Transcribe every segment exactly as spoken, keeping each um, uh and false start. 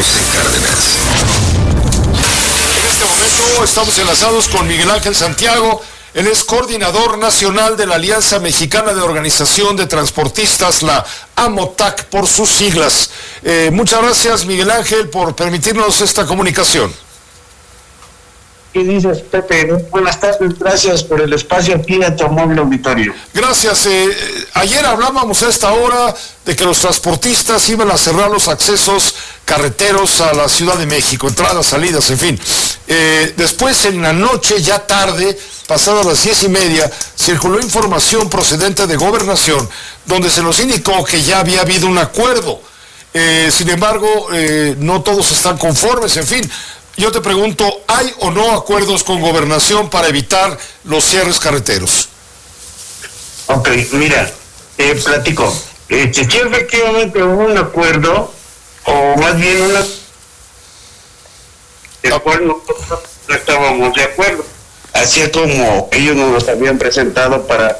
José Cárdenas. En este momento estamos enlazados con Miguel Ángel Santiago. Él es coordinador nacional de la Alianza Mexicana de Organización de Transportistas, la AMOTAC por sus siglas. Eh, muchas gracias, Miguel Ángel, por permitirnos esta comunicación. ¿Qué dices, Pepe? Buenas tardes, gracias por el espacio aquí a tu amable auditorio. Gracias. Eh, ayer hablábamos a esta hora de que los transportistas iban a cerrar los accesos carreteros a la Ciudad de México, entradas, salidas, en fin. Eh, después, en la noche, ya tarde, pasadas las diez y media, circuló información procedente de Gobernación, donde se nos indicó que ya había habido un acuerdo. Eh, sin embargo, eh, no todos están conformes, en fin. Yo te pregunto, ¿hay o no acuerdos con Gobernación para evitar los cierres carreteros? Ok, mira, eh, platico. Eh, sí, efectivamente hubo un acuerdo, o más bien una... el cual nosotros no estábamos de acuerdo. Así como ellos nos los habían presentado para...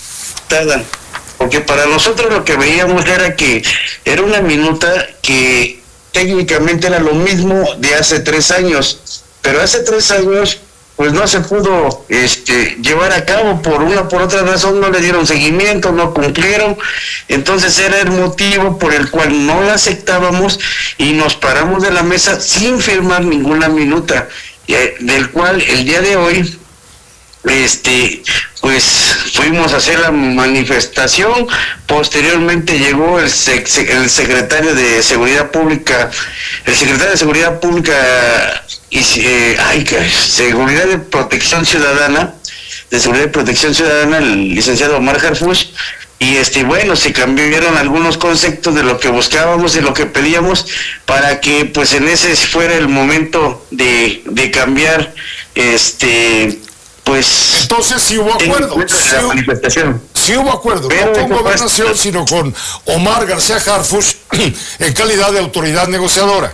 Porque para nosotros lo que veíamos era que era una minuta que... técnicamente era lo mismo de hace tres años, pero hace tres años pues no se pudo este, llevar a cabo por una o por otra razón, no le dieron seguimiento, no cumplieron, entonces era el motivo por el cual no la aceptábamos y nos paramos de la mesa sin firmar ninguna minuta, eh, del cual el día de hoy este pues fuimos a hacer la manifestación. Posteriormente llegó el, sec el secretario de Seguridad Pública, el secretario de Seguridad Pública y eh, ay, Seguridad de Protección Ciudadana, de Seguridad y Protección Ciudadana, el licenciado Omar Harfuch, y este bueno, se cambiaron algunos conceptos de lo que buscábamos, de lo que pedíamos, para que pues en ese fuera el momento de, de cambiar este pues... Entonces sí hubo acuerdo, sí, la manifestación. Sí hubo acuerdo, no con Gobernación, sino con Omar García Harfuch en calidad de autoridad negociadora.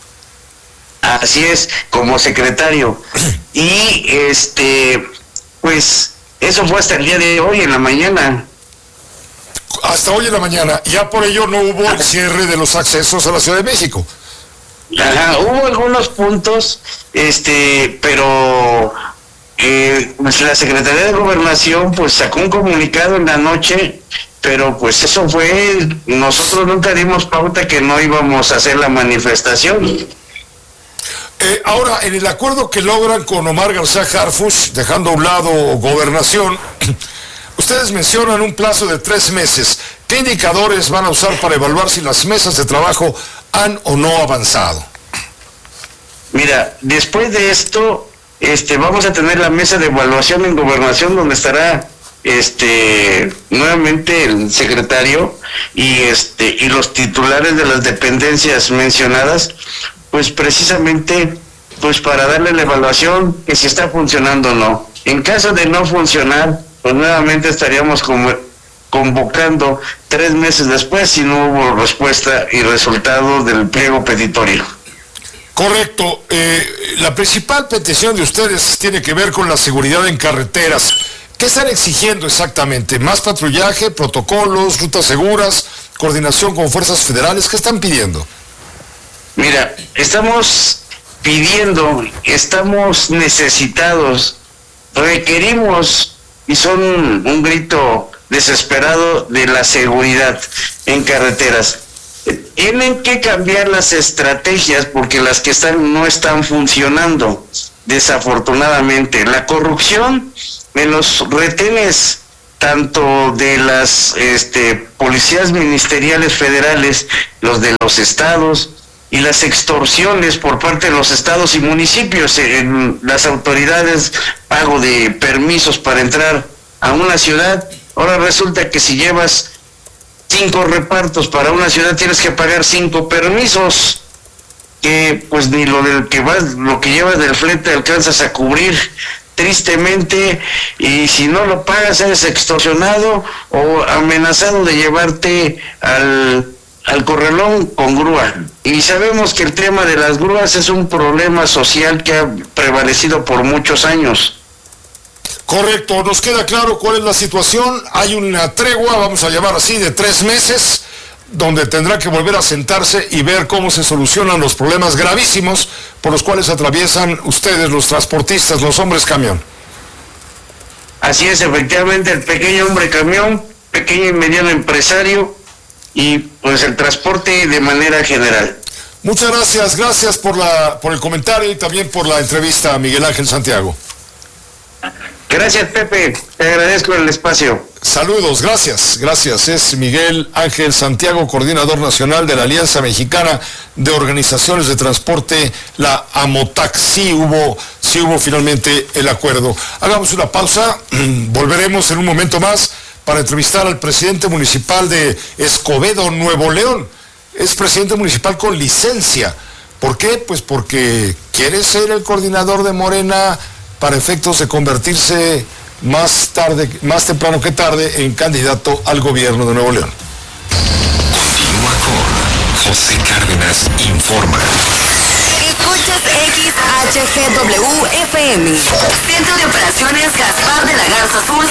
Así es, como secretario. Y este, pues, eso fue hasta el día de hoy, en la mañana. Hasta hoy en la mañana, ya por ello no hubo el cierre de los accesos a la Ciudad de México. Ajá, hubo algunos puntos, este, pero... Eh, pues la Secretaría de Gobernación pues sacó un comunicado en la noche, pero pues eso fue, nosotros nunca dimos pauta que no íbamos a hacer la manifestación. Eh, ahora, en el acuerdo que logran con Omar García Harfuch, dejando a un lado Gobernación, ustedes mencionan un plazo de tres meses. ¿Qué indicadores van a usar para evaluar si las mesas de trabajo han o no avanzado? Mira, después de esto... Este, vamos a tener la mesa de evaluación en Gobernación, donde estará este nuevamente el secretario y este y los titulares de las dependencias mencionadas, pues precisamente pues para darle la evaluación que si está funcionando o no. En caso de no funcionar, pues nuevamente estaríamos como convocando tres meses después si no hubo respuesta y resultado del pliego petitorio. Correcto. Eh, la principal petición de ustedes tiene que ver con la seguridad en carreteras. ¿Qué están exigiendo exactamente? ¿Más patrullaje, protocolos, rutas seguras, coordinación con fuerzas federales? ¿Qué están pidiendo? Mira, estamos pidiendo, estamos necesitados, requerimos, y son un grito desesperado de la seguridad en carreteras. Tienen que cambiar las estrategias porque las que están no están funcionando, desafortunadamente. La corrupción en los retenes, tanto de las este, policías ministeriales federales, los de los estados, y las extorsiones por parte de los estados y municipios, en las autoridades, pago de permisos para entrar a una ciudad. Ahora resulta que si llevas cinco repartos para una ciudad tienes que pagar cinco permisos, que pues ni lo del que vas, lo que llevas del flete alcanzas a cubrir, tristemente, y si no lo pagas eres extorsionado o amenazado de llevarte al, al corralón con grúa. Y sabemos que el tema de las grúas es un problema social que ha prevalecido por muchos años. Correcto, nos queda claro cuál es la situación. Hay una tregua, vamos a llamar así, de tres meses, donde tendrá que volver a sentarse y ver cómo se solucionan los problemas gravísimos por los cuales atraviesan ustedes, los transportistas, los hombres camión. Así es, efectivamente, el pequeño hombre camión, pequeño y mediano empresario y pues el transporte de manera general. Muchas gracias, gracias por la por el comentario y también por la entrevista a Miguel Ángel Santiago. Gracias, Pepe, te agradezco el espacio. Saludos, gracias, gracias. Es Miguel Ángel Santiago, coordinador nacional de la Alianza Mexicana de Organizaciones de Transporte, la AMOTAC. Sí hubo, sí hubo finalmente el acuerdo. Hagamos una pausa, volveremos en un momento más para entrevistar al presidente municipal de Escobedo, Nuevo León. Es presidente municipal con licencia. ¿Por qué? Pues porque quiere ser el coordinador de Morena para efectos de convertirse más tarde, más temprano que tarde, en candidato al gobierno de Nuevo León. Continúa con José Cárdenas Informa. Escuchas X H G W F M. Centro de Operaciones Gaspar de la Garza Azul,